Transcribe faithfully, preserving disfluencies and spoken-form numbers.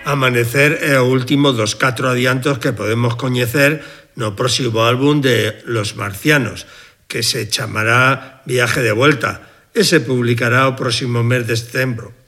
Amanecer é o último dos catro adiantos que podemos coñecer no próximo álbum de Los Marcianos, que se chamará Viaje de Vuelta, e se publicará o próximo mes de setembro.